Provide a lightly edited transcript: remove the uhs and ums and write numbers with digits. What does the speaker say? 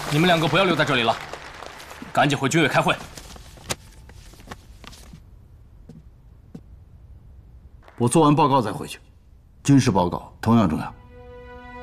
你们两个不要留在这里了，赶紧回军委开会。 我做完报告再回去。军事报告同样重要。